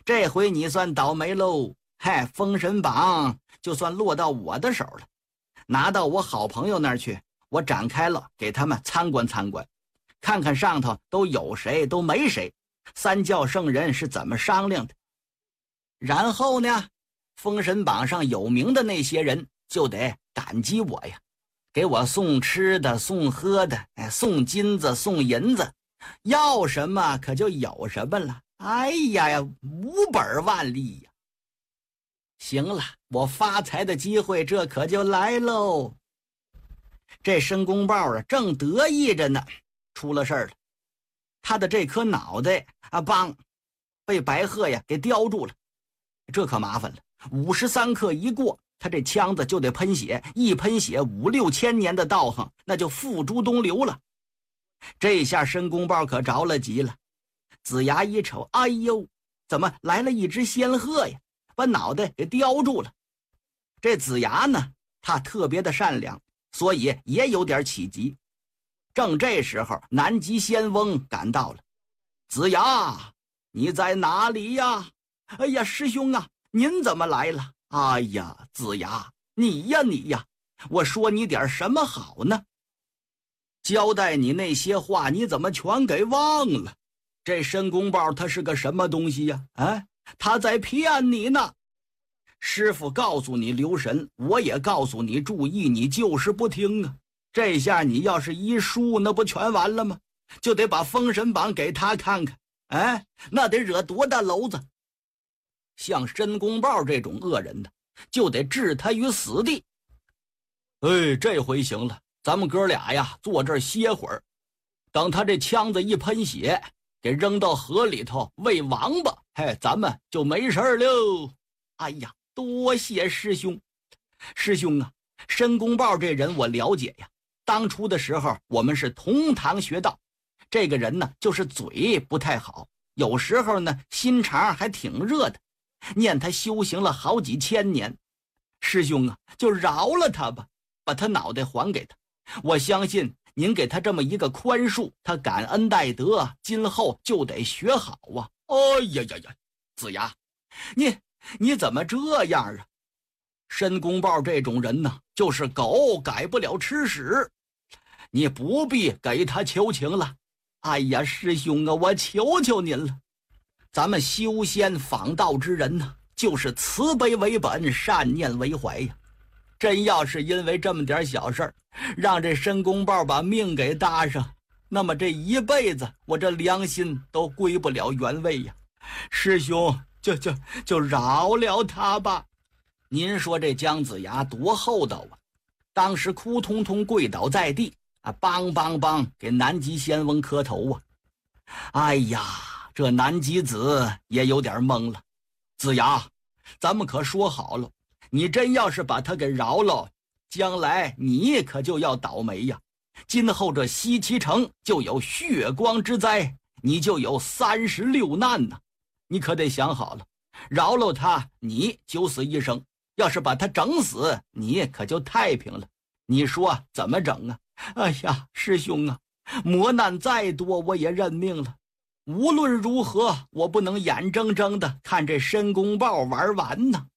这回你算倒霉喽！嗨，封神榜就算落到我的手了，拿到我好朋友那儿去，我展开了给他们参观参观，看看上头都有谁都没谁，三教圣人是怎么商量的。然后呢，封神榜上有名的那些人就得感激我呀，给我送吃的送喝的，送金子送银子，要什么可就有什么了。哎呀，无本万利呀！行了，我发财的机会这可就来喽。这申公豹啊，正得意着呢，出了事儿了。他的这颗脑袋啊，被白鹤呀给叼住了。这可麻烦了，53刻一过，他这枪子就得喷血，一喷血5、6千年的道行，那就付诸东流了。这下申公豹可着了急了。子牙一瞅，哎呦，怎么来了一只仙鹤呀，把脑袋给叼住了。这子牙呢，他特别的善良，所以也有点起急。正这时候，南极仙翁赶到了。子牙，你在哪里呀？哎呀，师兄啊，您怎么来了？哎呀，子牙，你呀，我说你点什么好呢？交代你那些话，你怎么全给忘了？这申公豹他是个什么东西呀？他在骗你呢。师傅告诉你留神，我也告诉你注意，你就是不听啊。这下你要是一输，那不全完了吗？就得把封神榜给他看看，那得惹多大娄子。像申公豹这种恶人呢，就得置他于死地。这回行了，咱们哥俩呀，坐这儿歇会儿，等他这枪子一喷血，给扔到河里头喂王八，咱们就没事喽。哎呀，多谢师兄。师兄啊，申公豹这人我了解呀，当初的时候我们是同堂学道。这个人呢，就是嘴不太好，有时候呢心肠还挺热的，念他修行了好几千年。师兄啊，就饶了他吧，把他脑袋还给他。我相信您给他这么一个宽恕，他感恩戴德，今后就得学好啊。哎呀，子牙，你怎么这样啊？申公豹这种人呢，就是狗改不了吃屎，你不必给他求情了。哎呀，师兄啊，我求求您了。咱们修仙访道之人呢，就是慈悲为本，善念为怀呀。真要是因为这么点小事儿，让这申公豹把命给搭上，那么这一辈子我这良心都归不了原位呀。师兄，就饶了他吧。您说这姜子牙多厚道啊，当时哭通通跪倒在地啊，梆给南极仙翁磕头啊。哎呀，这南极子也有点懵了。子牙，咱们可说好了，你真要是把他给饶了，将来你可就要倒霉呀。今后这西岐城就有血光之灾，你就有36难呢。你可得想好了，饶了他，你九死一生；要是把他整死，你可就太平了。你说怎么整啊？哎呀，师兄啊，磨难再多我也认命了。无论如何，我不能眼睁睁的看这申公豹玩完呢。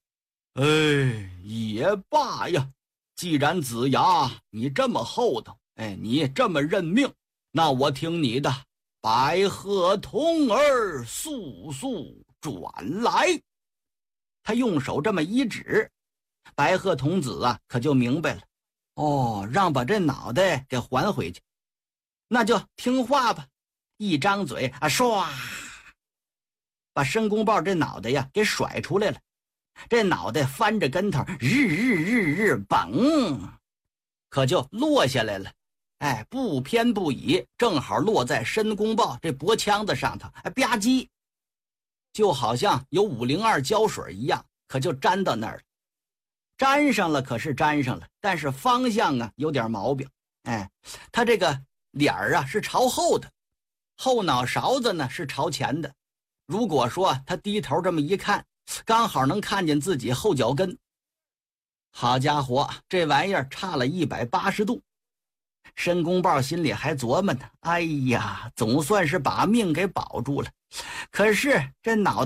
也罢呀，既然子牙你这么厚道，你这么认命，那我听你的。白鹤童儿速转来。他用手这么一指，白鹤童子啊可就明白了。让把这脑袋给还回去，那就听话吧。一张嘴啊，唰，把申公豹这脑袋呀给甩出来了。这脑袋翻着跟头，日嘣，可就落下来了。不偏不倚，正好落在申公豹这脖腔子上头，吧唧，就好像有502胶水一样，可就粘到那儿了。粘上了可是粘上了，但是方向啊有点毛病。他这个脸啊是朝后的，后脑勺子呢是朝前的。如果说他低头这么一看，刚好能看见自己后脚跟。好家伙，这玩意儿差了180度。申公豹心里还琢磨呢，哎呀，总算是把命给保住了。可是这脑